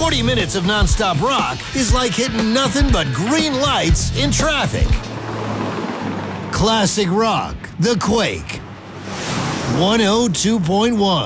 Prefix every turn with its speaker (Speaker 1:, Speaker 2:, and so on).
Speaker 1: 40 minutes of nonstop rock is like hitting nothing but green lights in traffic. Classic rock, The Quake. 102.1.